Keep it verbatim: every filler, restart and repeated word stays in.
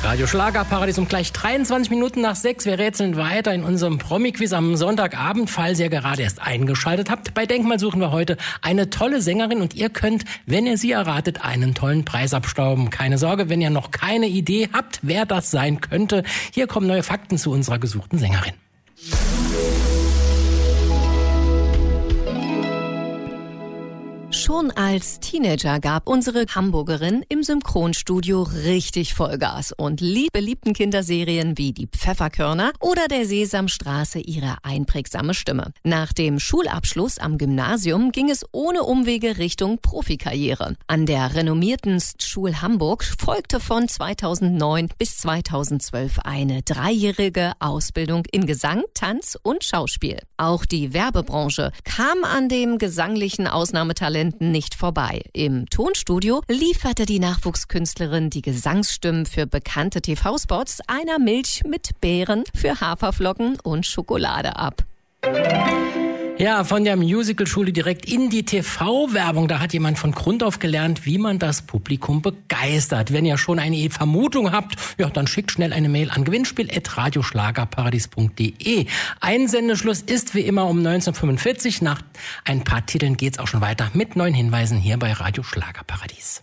Radio Schlagerparadies um gleich dreiundzwanzig Minuten nach sechs. Wir rätseln weiter in unserem Promi-Quiz am Sonntagabend, falls ihr gerade erst eingeschaltet habt. Bei Denkmal suchen wir heute eine tolle Sängerin und ihr könnt, wenn ihr sie erratet, einen tollen Preis abstauben. Keine Sorge, wenn ihr noch keine Idee habt, wer das sein könnte. Hier kommen neue Fakten zu unserer gesuchten Sängerin. Schon als Teenager gab unsere Hamburgerin im Synchronstudio richtig Vollgas und lieb beliebten Kinderserien wie die Pfefferkörner oder der Sesamstraße ihre einprägsame Stimme. Nach dem Schulabschluss am Gymnasium ging es ohne Umwege Richtung Profikarriere. An der renommierten Schul Hamburg folgte von zweitausendneun bis zweitausendzwölf eine dreijährige Ausbildung in Gesang, Tanz und Schauspiel. Auch die Werbebranche kam an dem gesanglichen Ausnahmetalent nicht vorbei. Im Tonstudio lieferte die Nachwuchskünstlerin die Gesangsstimmen für bekannte T V-Spots einer Milch mit Beeren für Haferflocken und Schokolade ab. Ja, von der Musicalschule direkt in die T V-Werbung. Da hat jemand von Grund auf gelernt, wie man das Publikum begeistert. Wenn ihr schon eine Vermutung habt, ja, dann schickt schnell eine Mail an gewinnspiel at radioschlagerparadies punkt de. Einsendeschluss ist wie immer um neunzehn Uhr fünfundvierzig. Nach ein paar Titeln geht's auch schon weiter mit neuen Hinweisen hier bei Radio Schlagerparadies.